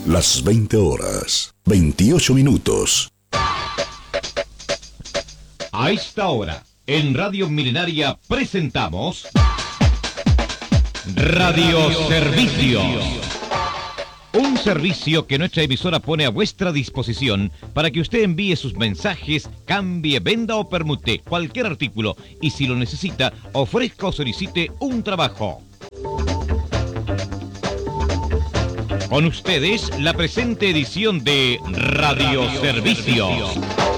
Las 20 horas, 28 minutos. A esta hora, en Radio Milenaria presentamos Radio Servicio. Un servicio que nuestra emisora pone a vuestra disposición para que usted envíe sus mensajes, cambie, venda o permute cualquier artículo y si lo necesita, ofrezca o solicite un trabajo. Con ustedes, la presente edición de Radio Servicio.